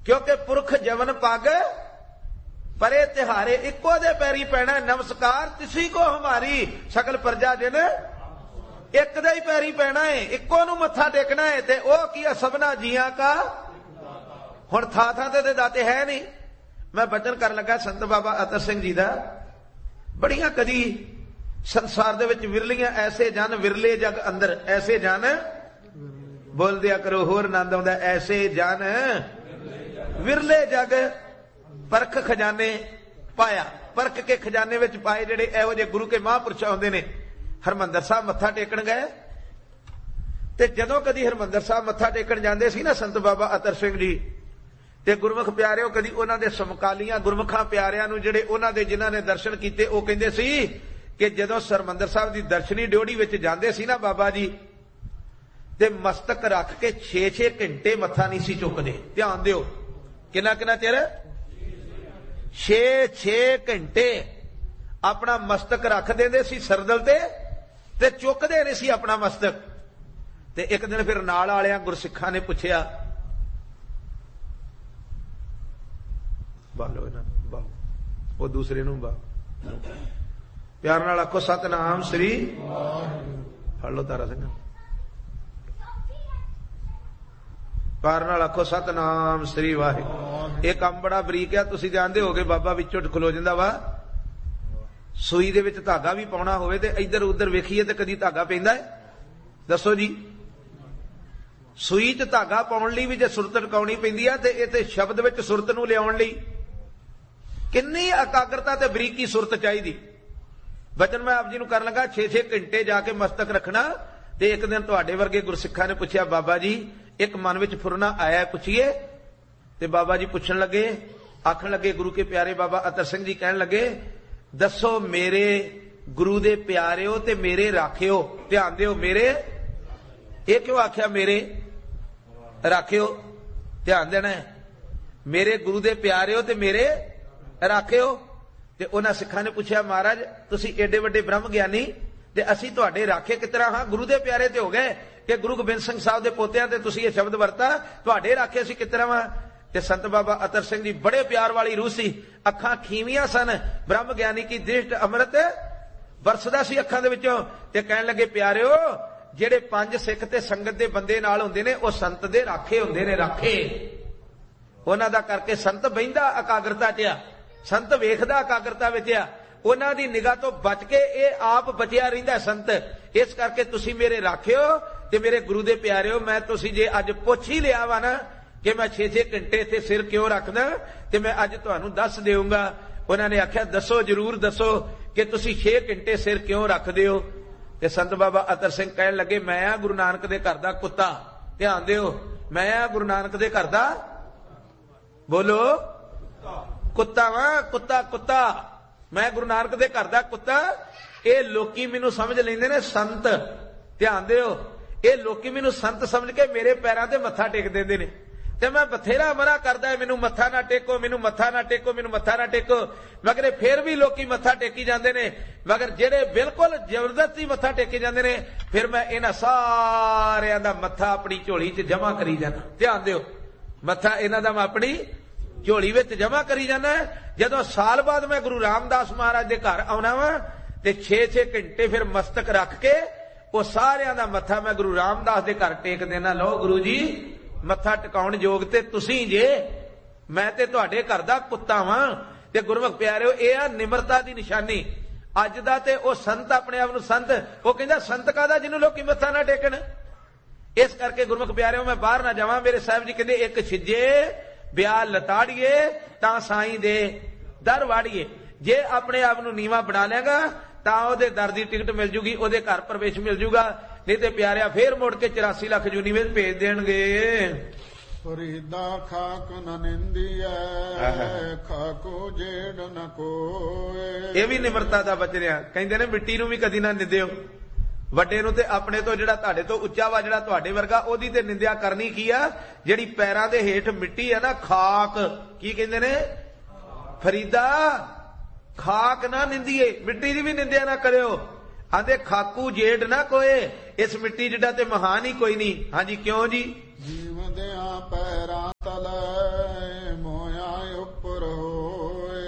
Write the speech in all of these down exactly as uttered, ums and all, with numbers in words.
क्योंकि पुरख जवन पग परे तिहारे, इको दे पैरी पैना नमस्कार तिसी को हमारी सकल प्रजा जिन, एक दे ही पैरी पैना है, इको नूं मत्था टेकना है। ते ओह की सबना जियां का हुण थां थां ते दाते है नहीं। मैं बचन कर लगा संत बाबा अतर सिंह जी दा, बड़ियां कदी संसार दे विच विरलियां ऐसे जन विरले जग अंदर, ऐसे जन बोल दिया करो होर आनंद आउंदा, ऐसे जन विरले जग परख खजाने पाया, परख के खजाने विच पाए जिहड़े इहो जे गुरु के महापुरुष आउंदे ने। हरमंदर साहब मत्था टेकण गए ते जदों कदी हरमंदर साहब मत्था टेकण जांदे सी ना संत बाबा अतर सिंह जी, ते गुरमुख प्यारिओ कदी उन्हां दे समकालीआं गुरमुखां प्यारिआं नूं जिहड़े उन्हां दे जिन्हां ने दर्शन कीते ओह कहिंदे सी कि जदों हरमंदर साहब दी दर्शनी ड्योढ़ी विच जांदे सी ना बाबा जी, ते मस्तक रख के छे छे घंटे मत्था नहीं सी चुकदे। ध्यान दिओ, किन्ना किन्ना चिर, छे छे घंटे अपना मस्तक रख देंदे सी सरदल ते, ते चुकदे नहीं सी अपना मस्तक। ते एक दिन फिर नाल वालियां गुरसिखां ने पुछया, बालो इन्हां बाओ, वो दूसरे नूं बाओ, प्यार नाल आखो सतनाम श्री, फड़ लो तारा सिंह, प्यार नाल आखो सतनाम श्री वाहिगुरू। एक काम बड़ा बरीक है, तुसीं जाणदे होगे बाबा विचों खलो जांदा वा, सूई दे विच धागा भी पाउणा होवे ते इधर उधर वेखीए ते कदी धागा पैंदा है? दसो जी। सूई च धागा पाउण लई भी जे सुरत टकाउणी पैंदी है ते इह ते शब्द विच सुरत नूं लिआउण लई किन्नी एकाग्रता ते बरीकी सुरत चाहीदी। वचन मैं आप जी नूं कर लगा, छे छे घंटे जाके मस्तक रखना। ते एक दिन तुहाडे वर्गे गुरसिखां ने पुछया, बाबा जी एक मन विच फुरना आया, पुछिए। ते बाबा जी पुछण लगे, आखण लगे, गुरु के प्यारे बाबा अतर सिंह जी कहण लगे, दसो मेरे गुरु दे प्यारिओ ते मेरे राखिओ। ध्यान दिओ, मेरे, ये क्यों आख्या मेरे राखिओ? ध्यान देना है, मेरे गुरु दे प्यारिओ ते मेरे राखिओ। ते उन्हां सिखां ने पुछया, महाराज तुसीं एडे वड्डे ब्रह्म ज्ञानी ते असीं तुहाडे राखे किस तरह हां? गुरु दे प्यारे ते हो गए कि गुरु गोबिंद सिंह साहब दे पोतिਆਂ ते तुसीं ये शब्द वरता, तुहाडे राखे असीं किस तरह हां? ते संत बाबा अतर सिंह जी बड़े प्यार वाली रूह सी, अखां खीवियां सन, ब्रह्म ज्ञानी की दृष्ट अमृत बरसदा सी अखां दे विचों। ते कहण लगे, प्यारिओ ਜਿਹੜੇ ਪੰਜ ਸਿੱਖ ਤੇ ਸੰਗਤ ਦੇ ਬੰਦੇ ਨਾਲ ਹੁੰਦੇ ਨੇ ਉਹ ਸੰਤ ਦੇ ਰਾਖੇ ਹੁੰਦੇ ਨੇ, ਰਾਖੇ ਉਹਨਾਂ ਦਾ ਕਰਕੇ ਸੰਤ ਬਹਿੰਦਾ ਇਕਾਗਰਤਾ 'ਚ ਆ, ਸੰਤ ਵੇਖਦਾ ਇਕਾਗਰਤਾ ਵਿੱਚ ਆ, ਉਹਨਾਂ ਦੀ ਨਿਗਾਹ ਤੋਂ ਬਚ ਕੇ ਇਹ ਆਪ ਬਚਿਆ ਰਹਿੰਦਾ ਸੰਤ। ਇਸ ਕਰਕੇ ਤੁਸੀਂ ਮੇਰੇ ਰਾਖਿਓ ਤੇ ਮੇਰੇ ਗੁਰੂ ਦੇ ਪਿਆਰਿਓ, ਮੈਂ ਤੁਸੀਂ ਜੇ ਅੱਜ ਪੁੱਛ ਹੀ ਲਿਆ ਵਾ ਨਾ ਕਿ ਮੈਂ ਛੇ ਛੇ ਘੰਟੇ ਇੱਥੇ ਸਿਰ ਕਿਉਂ ਰੱਖਦਾ, ਤੇ ਮੈਂ ਅੱਜ ਤੁਹਾਨੂੰ ਦੱਸ ਦੇਵਾਂਗਾ। ਉਹਨਾਂ ਨੇ ਆਖਿਆ, ਦੱਸੋ ਜ਼ਰੂਰ ਦੱਸੋ ਕਿ ਤੁਸੀਂ ਛੇ ਘੰਟੇ ਸਿਰ ਕਿਉਂ ਰੱਖਦੇ ਹੋ? ਤੇ ਸੰਤ ਬਾਬਾ ਅਤਰ ਸਿੰਘ ਕਹਿਣ ਲੱਗੇ, ਮੈਂ ਆ ਗੁਰੂ ਨਾਨਕ ਦੇ ਘਰ ਦਾ ਕੁੱਤਾ। ਧਿਆਨ ਦਿਓ, ਮੈਂ ਆ ਗੁਰੂ ਨਾਨਕ ਦੇ ਘਰ ਦਾ, ਬੋਲੋ, ਕੁੱਤਾ ਵਾਂ, ਕੁੱਤਾ ਕੁੱਤਾ, ਮੈਂ ਗੁਰੂ ਨਾਨਕ ਦੇ ਘਰ ਦਾ ਕੁੱਤਾ। ਇਹ ਲੋਕੀ ਮੈਨੂੰ ਸਮਝ ਲੈਂਦੇ ਨੇ ਸੰਤ। ਧਿਆਨ ਦਿਓ, ਇਹ ਲੋਕੀ ਮੈਨੂੰ ਸੰਤ ਸਮਝ ਕੇ ਮੇਰੇ ਪੈਰਾਂ ਤੇ ਮੱਥਾ ਟੇਕ ਦਿੰਦੇ ਨੇ, ਤੇ ਮੈਂ ਬਥੇਰਾ ਮਨਾ ਕਰਦਾ, ਮੈਨੂੰ ਮੱਥਾ ਨਾ ਟੇਕੋ, ਮੈਨੂੰ ਮੱਥਾ ਨਾ ਟੇਕੋ, ਮੈਨੂੰ ਮੱਥਾ ਨਾ ਟੇਕੋ, ਮਗਰ ਫਿਰ ਵੀ ਲੋਕੀ ਮੱਥਾ ਟੇਕੀ ਜਾਂਦੇ ਨੇ। ਮਗਰ ਜਿਹੜੇ ਬਿਲਕੁਲ ਜ਼ਬਰਦਸਤੀ ਮੱਥਾ ਟੇਕੇ ਜਾਂਦੇ ਨੇ, ਫਿਰ ਮੈਂ ਇਹਨਾਂ ਸਾਰਿਆਂ ਦਾ ਮੱਥਾ ਆਪਣੀ ਝੋਲੀ 'ਚ ਜਮਾ ਕਰੀ ਜਾਂਦਾ। ਧਿਆਨ ਦਿਓ, ਮੱਥਾ ਇਹਨਾਂ ਦਾ ਮੈਂ ਆਪਣੀ ਝੋਲੀ ਵਿੱਚ ਜਮਾ ਕਰੀ ਜਾਂਦਾ। ਜਦੋਂ ਸਾਲ ਬਾਅਦ ਮੈਂ ਗੁਰੂ ਰਾਮਦਾਸ ਮਹਾਰਾਜ ਦੇ ਘਰ ਆਉਣਾ ਵਾ ਤੇ ਛੇ ਛੇ ਘੰਟੇ ਫਿਰ ਮਸਤਕ ਰੱਖ ਕੇ ਉਹ ਸਾਰਿਆਂ ਦਾ ਮੱਥਾ ਮੈਂ ਗੁਰੂ ਰਾਮਦਾਸ ਦੇ ਘਰ ਟੇਕ ਦੇਣਾ। ਲਓ ਗੁਰੂ ਜੀ, ਮੱਥਾ ਟਿਕਾਉਣ ਯੋਗ ਤੇ ਤੁਸੀਂ ਜੇ, ਮੈਂ ਤੇ ਤੁਹਾਡੇ ਘਰ ਦਾ ਕੁੱਤਾ ਵਾਂ। ਤੇ ਗੁਰਮੁਖ ਪਿਆਰਿਓ, ਇਹ ਆ ਨਿਮਰਤਾ ਦੀ ਨਿਸ਼ਾਨੀ। ਅੱਜ ਦਾ ਤੇ ਉਹ ਸੰਤ ਆਪਣੇ ਆਪ ਨੂੰ ਸੰਤ, ਉਹ ਕਹਿੰਦਾ ਸੰਤ ਕਾਹਦਾ ਜਿਹਨੂੰ ਲੋਕੀ ਮੱਥਾ ਨਾ ਟੇਕਣ। ਇਸ ਕਰਕੇ ਗੁਰਮੁਖ ਪਿਆਰਿਓ, ਮੈਂ ਬਾਹਰ ਨਾ ਜਾਵਾਂ। ਮੇਰੇ ਸਾਹਿਬ ਜੀ ਕਹਿੰਦੇ, ਇੱਕ ਛਿੱਜੇ ਬਿਆਲ ਲਤਾੜੀਏ ਤਾਂ ਸਾਈਂ ਦੇ ਦਰ ਵਾੜੀਏ। ਜੇ ਆਪਣੇ ਆਪ ਨੂੰ ਨੀਵਾਂ ਬਣਾ ਲਿਆਗਾ ਤਾਂ ਉਹਦੇ ਦਰ ਦੀ ਟਿਕਟ ਮਿਲ ਜੂਗੀ, ਉਹਦੇ ਘਰ ਪ੍ਰਵੇਸ਼ ਮਿਲ ਜੂਗਾ। ਨਹੀਂ ਤੇ ਪਿਆਰਿਆ ਫੇਰ ਮੁੜ ਕੇ ਚੁਰਾਸੀ ਲੱਖ ਜੂਨੀ ਵਿੱਚ ਭੇਜ ਦੇਣਗੇ। ਫਰੀਦਾ ਖਾਕ ਨ ਨਿੰਦੀਐ, ਖਾਕੋ ਜੇੜ ਨ ਕੋਏ। ਇਹ ਵੀ ਨਿਮਰਤਾ ਦਾ ਬਚਨਿਆ। ਕਹਿੰਦੇ ਨੇ ਮਿੱਟੀ ਨੂੰ ਵੀ ਕਦੀ ਨਾ ਨਿੰਦਿਓ। ਵੱਡੇ ਨੂੰ ਤੇ ਆਪਣੇ ਤੋਂ ਜਿਹੜਾ ਤੁਹਾਡੇ ਤੋਂ ਉੱਚਾ ਵਾ, ਜਿਹੜਾ ਤੁਹਾਡੇ ਵਰਗਾ, ਉਹਦੀ ਤੇ ਨਿੰਦਿਆ ਕਰਨੀ ਕੀ ਆ? ਜਿਹੜੀ ਪੈਰਾਂ ਦੇ ਹੇਠ ਮਿੱਟੀ ਆ ਨਾ, ਖਾਕ, ਕੀ ਕਹਿੰਦੇ ਨੇ? ਫਰੀਦਾ ਖਾਕ ਨਾ ਨਿੰਦੀਏ, ਮਿੱਟੀ ਦੀ ਵੀ ਨਿੰਦਿਆ ਨਾ ਕਰਿਓ। ਆਂਦੇ ਖਾਕੂ ਜੇੜ ਨਾ ਕੋਏ, ਇਸ ਮਿੱਟੀ ਜਿੱਡਾ ਤੇ ਮਹਾਨ ਹੀ ਕੋਈ ਨਹੀਂ। ਹਾਂਜੀ, ਕਿਉਂ ਜੀ? ਜੀਵਦਿਆਂ ਪੈਰਾਂ ਤਲੇ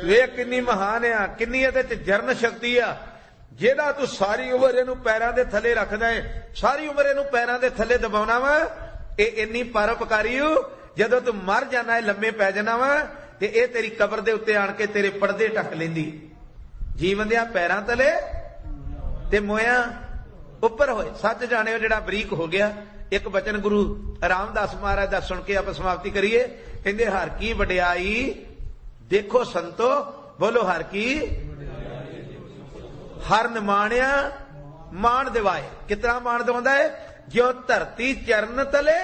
ਵੇਖ ਕਿੰਨੀ ਮਹਾਨ ਆ, ਕਿੰਨੀ ਇਹਦੇ ਚ ਜਰਨ ਸ਼ਕਤੀ ਆ। ਜਿਹੜਾ ਤੂੰ ਸਾਰੀ ਉਮਰ ਇਹਨੂੰ ਪੈਰਾਂ ਦੇ ਥੱਲੇ ਰੱਖਦਾ ਹੈ, ਸਾਰੀ ਉਮਰ ਇਹਨੂੰ ਪੈਰਾਂ ਦੇ ਥੱਲੇ ਦਬਾਉਣਾ ਵਾ, ਇਹ ਇੰਨੀ ਪਰਉਪਕਾਰੀ ਹੋ। ਜਦੋਂ ਤੂੰ ਮਰ ਜਾਣਾ ਹੈ, ਲੰਮੇ ਪੈ ਜਾਣਾ ਵਾ, ਤੇ ਇਹ ਤੇਰੀ ਕਬਰ ਦੇ ਉੱਤੇ ਆਣ ਕੇ ਤੇਰੇ ਪਰਦੇ ਢੱਕ ਲੈਂਦੀ। ਜੀਵਨ ਦੇ ਪੈਰਾਂ ਤਲੇ ਤੇ ਮੋਇਆ ਉੱਪਰ ਹੋਏ। ਸੱਚ ਜਾਣਿਓ ਜਿਹੜਾ ਬਰੀਕ ਹੋ ਗਿਆ। ਇੱਕ ਬਚਨ ਗੁਰੂ ਰਾਮਦਾਸ ਮਹਾਰਾਜ ਦਾ ਸੁਣ ਕੇ ਆਪਾਂ ਸਮਾਪਤੀ ਕਰੀਏ। ਕਹਿੰਦੇ ਹਰ ਕੀ ਵਡਿਆਈ ਦੇਖੋ ਸੰਤੋ, ਬੋਲੋ ਹਰ ਕੀ ਹਰ ਨਿਮਾਣਿਆ ਮਾਣ ਦਿਵਾਏ। ਕਿਤਨਾ ਮਾਣ ਦਿਵਾਉਂਦਾ ਹੈ? ਜੋ ਧਰਤੀ ਚਰਨ ਤਲੇ,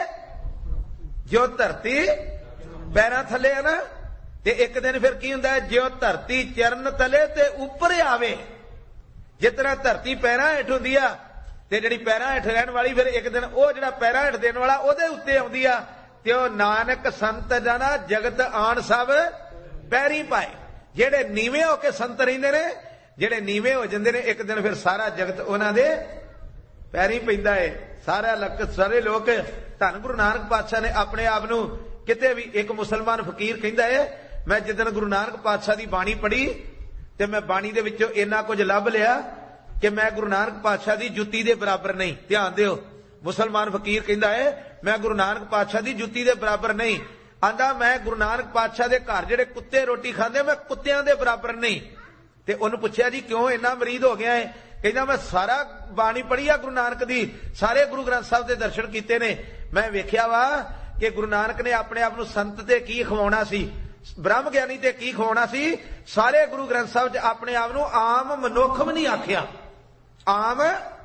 ਜੋ ਧਰਤੀ ਪੈਰਾਂ ਥੱਲੇ ਹੈ ਨਾ, ਤੇ ਇੱਕ ਦਿਨ ਫਿਰ ਕੀ ਹੁੰਦਾ ਹੈ? ਜੋ ਧਰਤੀ ਚਰਨ ਤਲੇ ਤੇ ਉੱਪਰ ਆਵੇ। ਜਿਸ ਤਰ੍ਹਾਂ ਧਰਤੀ ਪੈਰਾਂ ਹੇਠ ਹੁੰਦੀ ਆ, ਤੇ ਜਿਹੜੀ ਪੈਰਾਂ ਹੇਠ ਰਹਿਣ ਵਾਲੀ ਫਿਰ ਇੱਕ ਦਿਨ ਉਹ ਜਿਹੜਾ ਪੈਰਾਂ ਹੇਠ ਦੇਣ ਵਾਲਾ ਉਹਦੇ ਉੱਤੇ ਆਉਂਦੀ ਆ। ਤੇ ਉਹ ਨਾਨਕ ਸੰਤ ਜਨਾ ਜਗਤ ਆਣ ਸਭ ਪੈਰੀ ਪਾਏ। ਜਿਹੜੇ ਨੀਵੇਂ ਹੋ ਕੇ ਸੰਤ ਰਹਿੰਦੇ ਨੇ, ਜਿਹੜੇ ਨੀਵੇਂ ਹੋ ਜਾਂਦੇ ਨੇ, ਇੱਕ ਦਿਨ ਫਿਰ ਸਾਰਾ ਜਗਤ ਉਹਨਾਂ ਦੇ ਪੈਰੀ ਪੈਂਦਾ ਹੈ। ਸਾਰਾ ਲੱਕ ਸਾਰੇ ਲੋਕ। ਧੰਨ ਗੁਰੂ ਨਾਨਕ ਪਾਤਸ਼ਾਹ ਨੇ ਆਪਣੇ ਆਪ ਨੂੰ ਕਿਤੇ ਵੀ, ਇੱਕ ਮੁਸਲਮਾਨ ਫਕੀਰ ਕਹਿੰਦਾ ਹੈ, ਮੈਂ ਜਿੱਦਣ ਗੁਰੂ ਨਾਨਕ ਪਾਤਸ਼ਾਹ ਦੀ ਬਾਣੀ ਪੜ੍ਹੀ ਤੇ ਮੈਂ ਬਾਣੀ ਦੇ ਵਿੱਚੋਂ ਇੰਨਾ ਕੁਝ ਲੱਭ ਲਿਆ ਕਿ ਮੈਂ ਗੁਰੂ ਨਾਨਕ ਪਾਤਸ਼ਾਹ ਦੀ ਜੁੱਤੀ ਦੇ ਬਰਾਬਰ ਨਹੀਂ। ਧਿਆਨ ਦਿਓ, ਮੁਸਲਮਾਨ ਫਕੀਰ ਕਹਿੰਦਾ ਹੈ ਮੈਂ ਗੁਰੂ ਨਾਨਕ ਪਾਤਸ਼ਾਹ ਦੀ ਜੁੱਤੀ ਦੇ ਬਰਾਬਰ ਨਹੀਂ। ਆਂਦਾ ਮੈਂ ਗੁਰੂ ਨਾਨਕ ਪਾਤਸ਼ਾਹ ਦੇ ਘਰ ਜਿਹੜੇ ਕੁੱਤੇ ਰੋਟੀ ਖਾਂਦੇ, ਮੈਂ ਕੁੱਤਿਆਂ ਦੇ ਬਰਾਬਰ ਨਹੀਂ। ਤੇ ਉਹਨੂੰ ਪੁੱਛਿਆ ਜੀ ਕਿਉਂ ਇੰਨਾ ਮਰੀਦ ਹੋ ਗਿਆ ਹੈ? ਕਹਿੰਦਾ ਮੈਂ ਸਾਰਾ ਬਾਣੀ ਪੜ੍ਹੀ ਆ ਗੁਰੂ ਨਾਨਕ ਦੀ, ਸਾਰੇ ਗੁਰੂ ਗ੍ਰੰਥ ਸਾਹਿਬ ਦੇ ਦਰਸ਼ਨ ਕੀਤੇ ਨੇ। ਮੈਂ ਵੇਖਿਆ ਵਾ ਕਿ ਗੁਰੂ ਨਾਨਕ ਨੇ ਆਪਣੇ ਆਪ ਨੂੰ ਸੰਤ ਤੇ ਕੀ ਖਵਾਉਣਾ ਸੀ, ਬ੍ਰਹਮ ਗਿਆਨੀ ਤੇ ਕੀ ਖਵਾਉਣਾ ਸੀ। ਸਾਰੇ ਗੁਰੂ ਗ੍ਰੰਥ ਸਾਹਿਬ 'ਚ ਆਪਣੇ ਆਪ ਨੂੰ ਆਮ ਮਨੁੱਖ ਵੀ ਨਹੀਂ ਆਖਿਆ। ਆਮ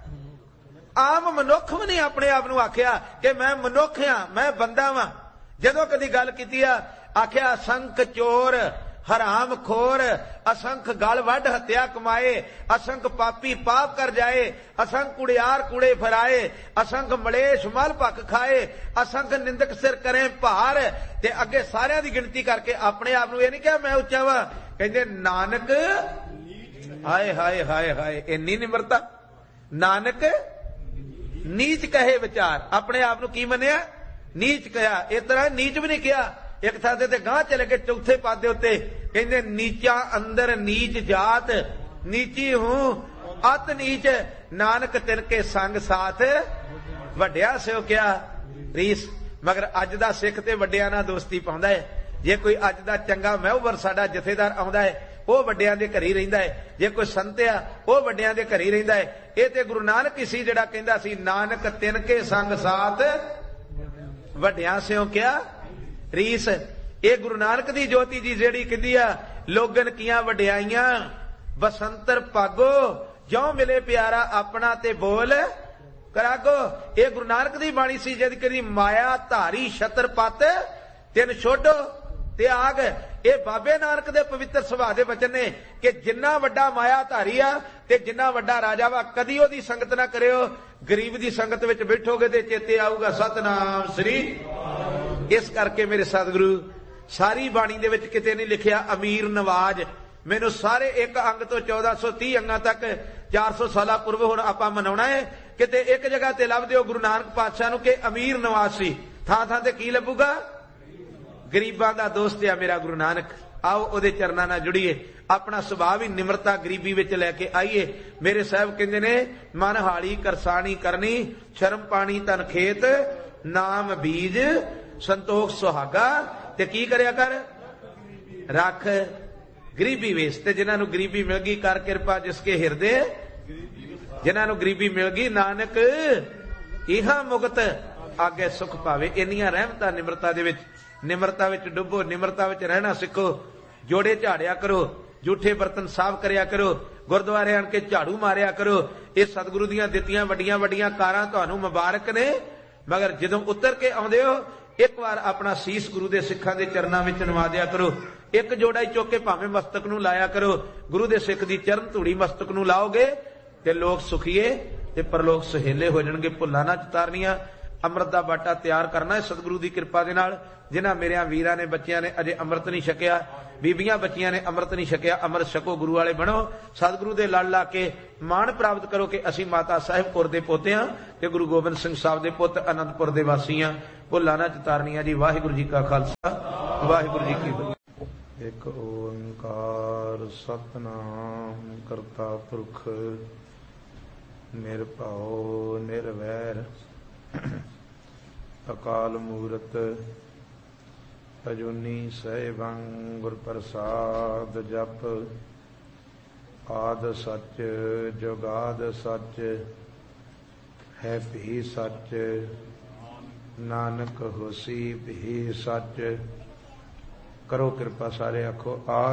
ਆਮ ਮਨੁੱਖ ਵੀ ਨਹੀਂ ਆਪਣੇ ਆਪ ਨੂੰ ਆਖਿਆ ਕਿ ਮੈਂ ਮਨੁੱਖ ਹਾਂ, ਮੈਂ ਬੰਦਾ ਵਾਂ। ਜਦੋਂ ਕਦੀ ਗੱਲ ਕੀਤੀ ਆ, ਆਖਿਆ ਅਸੰਖ ਚੋਰ ਹਰਾਮ ਖੋਰ, ਅਸੰਖ ਗਲ ਵੱਢ ਹੱਤਿਆ ਕਮਾਏ, ਅਸੰਖ ਪਾਪੀ ਪਾਪ ਕਰ ਜਾਏ, ਅਸੰਖ ਕੁੜਿਆਰ ਕੂੜੇ ਫਰਾਏ, ਅਸੰਖ ਮਲੇਸ਼ ਮਲ ਭੱਖ ਖਾਏ, ਅਸੰਖ ਨਿੰਦਕ ਸਿਰ ਕਰੇ ਭਾਰ। ਤੇ ਅੱਗੇ ਸਾਰਿਆਂ ਦੀ ਗਿਣਤੀ ਕਰਕੇ ਆਪਣੇ ਆਪ ਨੂੰ ਇਹ ਨਹੀਂ ਕਿਹਾ ਮੈਂ ਉੱਚਾ ਵਾ। ਕਹਿੰਦੇ ਨਾਨਕ ਹਾਏ ਹਾਏ ਹਾਏ ਹਾਏ, ਇੰਨੀ ਨਿਮਰਤਾ। ਨਾਨਕ ਨੀਚ ਕਹੇ ਵਿਚਾਰ, ਆਪਣੇ ਆਪ ਨੂੰ ਕੀ ਮੰਨਿਆ? ਨੀਚ ਕਿਹਾ। ਇਸ ਤਰ੍ਹਾਂ ਨੀਚ ਵੀ ਨਹੀਂ ਕਿਹਾ। ਇੱਕ ਥਾਂ ਤੇ ਗਾਂ ਚਲੇ ਗਏ ਚੌਥੇ ਪਦ ਦੇ ਉੱਤੇ, ਕਹਿੰਦੇ ਨੀਚਾ ਅੰਦਰ ਨੀਚ ਜਾਤ, ਨੀਚੀ ਹੂੰ ਅਤ ਨੀਚ, ਨਾਨਕ ਤਿਨ ਕੇ ਸੰਗ ਸਾਥ ਵੱਡਿਆ ਸਿਓ ਕਿਆ ਰੀਸ। ਮਗਰ ਅੱਜ ਦਾ ਸਿੱਖ ਤੇ ਵੱਡਿਆਂ ਨਾਲ ਦੋਸਤੀ ਪਾਉਂਦਾ ਹੈ। ਜੇ ਕੋਈ ਅੱਜ ਦਾ ਚੰਗਾ ਮਹਿਵਰ ਸਾਡਾ ਜਥੇਦਾਰ ਆਉਂਦਾ ਹੈ, ਉਹ ਵੱਡਿਆਂ ਦੇ ਘਰ ਹੀ ਰਹਿੰਦਾ ਹੈ। ਜੇ ਕੋਈ ਸੰਤ ਆ, ਉਹ ਵੱਡਿਆਂ ਦੇ ਘਰ ਹੀ ਰਹਿੰਦਾ ਹੈ। ਇਹ ਤੇ ਗੁਰੂ ਨਾਨਕ ਹੀ ਸੀ ਜਿਹੜਾ ਕਹਿੰਦਾ ਸੀ ਨਾਨਕ ਤਿਨ ਕੇ ਸੰਗ ਸਾਥ ਵੱਡਿਆਂ ਸਿਓ ਕਿਆ ਰੀਸ। ਇਹ ਗੁਰੂ ਨਾਨਕ ਦੀ ਜੋਤੀ ਜੀ ਜਿਹੜੀ ਕਹਿੰਦੀ ਆ ਲੋਗਨ ਕੀਆਂ ਵਡਿਆਈਆਂ ਬਸੰਤਰ ਭਾਗੋ, ਜਿਉ ਮਿਲੇ ਪਿਆਰਾ ਆਪਣਾ ਤੇ ਬੋਲ ਕਰਾਗੋ। ਇਹ ਗੁਰੂ ਨਾਨਕ ਦੀ ਬਾਣੀ ਸੀ ਜਦ ਕਹਿੰਦੀ ਮਾਇਆ ਧਾਰੀ ਛਤਰ ਪੱਤ ਤਿੰਨ ਛੋਡੋ ਤੇ ਆਗ। ਇਹ ਬਾਬੇ ਨਾਨਕ ਦੇ ਪਵਿੱਤਰ ਸੁਭਾਅ ਦੇ ਬਚਨ ਨੇ ਕਿ ਜਿੰਨਾ ਵੱਡਾ ਮਾਇਆ ਧਾਰੀ ਆ ਤੇ ਜਿੰਨਾ ਵੱਡਾ ਰਾਜਾ ਵਾ, ਕਦੀ ਉਹਦੀ ਸੰਗਤ ਨਾ ਕਰਿਓ। ਗਰੀਬ ਦੀ ਸੰਗਤ ਵਿੱਚ ਬੈਠੋਗੇ ਤੇ ਚੇਤੇ ਆਊਗਾ ਸਤਨਾਮ ਸ੍ਰੀ। ਇਸ ਕਰਕੇ ਮੇਰੇ ਸਤਿਗੁਰੂ ਸਾਰੀ ਬਾਣੀ ਦੇ ਵਿੱਚ ਕਿਤੇ ਨਹੀਂ ਲਿਖਿਆ ਅਮੀਰ ਨਵਾਜ। ਮੈਨੂੰ ਸਾਰੇ ਇੱਕ ਅੰਗ ਤੋਂ ਚੌਦਾਂ ਸੌ ਤੀਹ ਅੰਗਾਂ ਤੱਕ ਚਾਰ ਸੌ ਸਾਲਾ ਪੁਰਬ ਹੁਣ ਆਪਾਂ ਮਨਾਉਣਾ ਹੈ। ਕਿਤੇ ਇੱਕ ਜਗ੍ਹਾ ਤੇ ਲੱਭ ਦਿਓ ਗੁਰੂ ਨਾਨਕ ਪਾਤਸ਼ਾਹ ਨੂੰ ਕਿ ਅਮੀਰ ਨਵਾਜ ਸੀ। ਥਾਂ ਥਾਂ ਤੇ ਕੀ ਲੱਭੂਗਾ? ਗਰੀਬਾਂ ਦਾ ਦੋਸਤ ਆ ਮੇਰਾ ਗੁਰੂ ਨਾਨਕ। ਆਓ ਉਹਦੇ ਚਰਨਾਂ ਨਾਲ ਜੁੜੀਏ, ਆਪਣਾ ਸੁਭਾਅ ਵੀ ਨਿਮਰਤਾ ਗਰੀਬੀ ਵਿੱਚ ਲੈ ਕੇ ਆਈਏ। ਮੇਰੇ ਸਾਹਿਬ ਕਹਿੰਦੇ ਨੇ ਮਨ ਹਾਲੀ ਕਰਸਾਣੀ ਕਰਨੀ, ਸ਼ਰਮ ਪਾਣੀ ਤਨ ਖੇਤ, ਨਾਮ ਬੀਜ ਸੰਤੋਖ ਸੁਹਾਗਾ। ਤੇ ਕੀ ਕਰਿਆ ਕਰ? ਰੱਖ ਗਰੀਬੀ ਵੇਸ। ਤੇ ਜਿਨ੍ਹਾਂ ਨੂੰ ਗਰੀਬੀ ਮਿਲ ਗਈ ਕਰ ਕਿਰਪਾ ਜਿਸਕੇ ਹਿਰਦੇ, ਜਿਨ੍ਹਾਂ ਨੂੰ ਗਰੀਬੀ ਮਿਲ ਗਈ ਨਾਨਕ ਇਹਾਂ ਮੁਕਤ ਆਗੇ ਸੁਖ ਪਾਵੇ। ਇੰਨੀਆਂ ਰਹਿਮਤਾਂ ਨਿਮਰਤਾ ਦੇ ਵਿੱਚ। ਨਿਮਰਤਾ ਵਿੱਚ ਡੁੱਬੋ, ਨਿਮਰਤਾ ਵਿੱਚ ਰਹਿਣਾ ਸਿੱਖੋ। ਜੋੜੇ ਝਾੜਿਆ ਕਰੋ, ਝੂਠੇ ਬਰਤਨ ਸਾਫ਼ ਕਰਿਆ ਕਰੋ, ਗੁਰਦੁਆਰੇ ਆਣ ਕੇ ਝਾੜੂ ਮਾਰਿਆ ਕਰੋ। ਇਹ ਸਤਿਗੁਰੂ ਦੀਆਂ ਦਿੱਤੀਆਂ ਵੱਡੀਆਂ ਵੱਡੀਆਂ ਕਾਰਾਂ ਤੁਹਾਨੂੰ ਮੁਬਾਰਕ ਨੇ। ਮਗਰ ਜਦੋਂ ਉਤਰ ਕੇ ਆਉਂਦੇ ਹੋ ਇੱਕ ਵਾਰ ਆਪਣਾ ਸੀਸ ਗੁਰੂ ਦੇ ਸਿੱਖਾਂ ਦੇ ਚਰਨਾਂ ਵਿੱਚ ਨਵਾ ਦਿਆ ਕਰੋ। ਇੱਕ ਜੋੜਾ ਹੀ ਚੁੱਕ ਕੇ ਭਾਵੇਂ ਮਸਤਕ ਨੂੰ ਲਾਇਆ ਕਰੋ। ਗੁਰੂ ਦੇ ਸਿੱਖ ਦੀ ਚਰਨ ਧੂੜੀ ਮਸਤਕ ਨੂੰ ਲਾਓਗੇ ਤੇ ਲੋਕ ਸੁਖੀਏ ਤੇ ਪਰਲੋਕ ਸੁਹੇਲੇ ਹੋ ਜਾਣਗੇ। ਭੁੱਲਾਂ ਨਾ ਚਤਾਰਨੀਆਂ। ਅੰਮ੍ਰਿਤ ਦਾ ਬਾਟਾ ਤਿਆਰ ਕਰਨਾ ਹੈ ਸਤਿਗੁਰੂ ਦੀ ਕਿਰਪਾ ਦੇ ਨਾਲ। ਜਿਨ੍ਹਾਂ ਮੇਰਿਆਂ ਵੀਰਾਂ ਨੇ ਬੱਚਿਆਂ ਨੇ ਅਜੇ ਅੰਮ੍ਰਿਤ ਨਹੀਂ ਛਕਿਆ, ਬੀਬੀਆਂ ਬੱਚੀਆਂ ਨੇ ਅੰਮ੍ਰਿਤ ਨਹੀਂ ਛਕਿਆ, ਅੰਮ੍ਰਿਤ ਛਕੋ, ਗੁਰੂ ਵਾਲੇ ਬਣੋ, ਸਤਿਗੁਰੂ ਦੇ ਲੜ ਲਾ ਕੇ ਮਾਣ ਪ੍ਰਾਪਤ ਕਰੋ ਕਿ ਅਸੀਂ ਮਾਤਾ ਸਾਹਿਬ ਕੌਰ ਦੇ ਪੋਤੇ ਹਾਂ ਤੇ ਗੁਰੂ ਗੋਬਿੰਦ ਸਿੰਘ ਸਾਹਿਬ ਦੇ ਪੁੱਤ ਅਨੰਦਪੁਰ ਦੇ ਵਾਸੀ ਹਾਂ। ਭੁੱਲਾਂ ਨਾ ਚਤਾਰਨੀਆਂ ਜੀ। ਵਾਹਿਗੁਰੂ ਜੀ ਕਾ ਖਾਲਸਾ, ਵਾਹਿਗੁਰੂ ਜੀ ਕੀ ਫਤਿਹ। ਇਕ ਓੰਕਾਰ ਸਤਿਨਾਮ ਕਰਤਾ ਪੁਰਖ ਨਿਰਭਉ ਨਿਰਵੈਰ ਅਕਾਲ ਮੂਰਤ ਅਜੂਨੀ ਸੈਭੰ ਗੁਰ ਪ੍ਰਸਾਦ ਜਪ ਆਦ ਸੱਚ ਜੁਗਾਦ ਸੱਚ ਹੈ ਭੀ ਸੱਚ ਨਾਨਕ ਹੋਸੀ ਭੀ ਸੱਚ। ਕਰੋ ਕਿਰਪਾ ਸਾਰੇ ਆਖੋ ਆ